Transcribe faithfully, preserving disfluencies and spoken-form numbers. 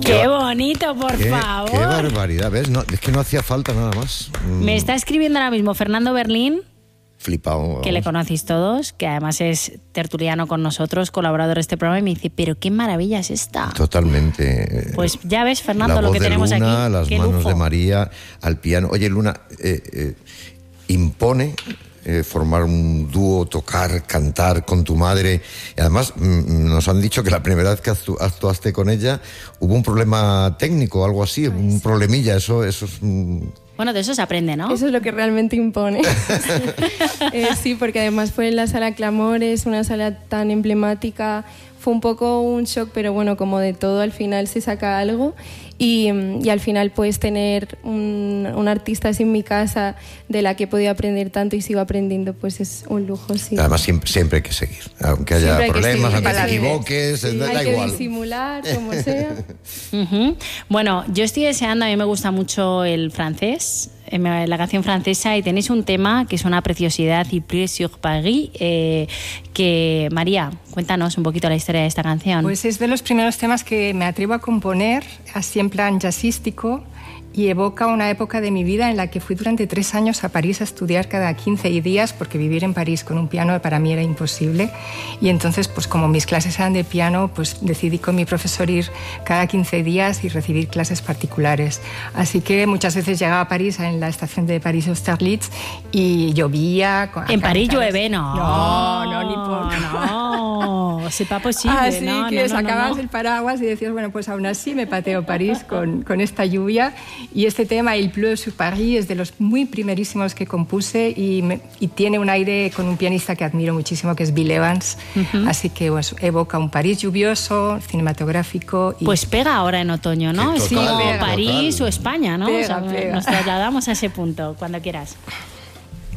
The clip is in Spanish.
¡Qué bonito, por qué, favor! ¡Qué barbaridad! ¿Ves? No, es que no hacía falta nada más. Mm. Me está escribiendo ahora mismo Fernando Berlín, Flipado. que le conocéis todos, que además es tertuliano con nosotros, colaborador de este programa, y me dice, pero qué maravilla es esta. Totalmente. Pues ya ves, Fernando, la lo voz que de tenemos Luna, aquí. las Qué manos lujo. de María al piano. Oye, Luna, eh, eh, impone eh, formar un dúo, tocar, cantar con tu madre. Y además mm, nos han dicho que la primera vez que actu actuaste con ella hubo un problema técnico, algo así, pues, un problemilla. Eso, eso es... Mm, Bueno, de eso se aprende, ¿no? Eso es lo que realmente impone. eh, sí, porque además fue en la Sala Clamores, una sala tan emblemática. Fue un poco un shock, pero bueno, como de todo, al final se saca algo. Y, y al final puedes tener un, un artista así en mi casa de la que he podido aprender tanto y sigo aprendiendo, pues es un lujo, sí. Además, siempre, siempre hay que seguir. Aunque haya Siempre hay que problemas, seguir, aunque te sí. equivoques, Sí, da, da hay que igual. disimular, como sea. Uh-huh. Bueno, yo estoy deseando, a mí me gusta mucho el francés, eh, la canción francesa, y tenéis un tema que es una preciosidad, y Plus sur Paris, eh, que, María, cuéntanos un poquito la historia de esta canción. Pues es de los primeros temas que me atrevo a componer, así en plan jazzístico, y evoca una época de mi vida en la que fui durante tres años a París a estudiar cada quince días, porque vivir en París con un piano para mí era imposible. Y entonces, pues como mis clases eran de piano, pues decidí con mi profesor ir cada quince días y recibir clases particulares. Así que muchas veces llegaba a París, en la estación de París-Austerlitz, y llovía. En París llueve, no. No, no, ni poco. No, c'est pas posible. Así no, que no, sacabas no, no. el paraguas y decías, bueno, pues aún así me pateo París con, con esta lluvia. Y este tema, Il pleut sur Paris, es de los muy primerísimos que compuse y, me, y tiene un aire con un pianista que admiro muchísimo, que es Bill Evans. Uh-huh. Así que pues, evoca un París lluvioso, cinematográfico. Y... Pues pega ahora en otoño, ¿no? Sí, Es como total, París total. o España, ¿no? Pega, o sea, pega. Nos trasladamos a ese punto, cuando quieras.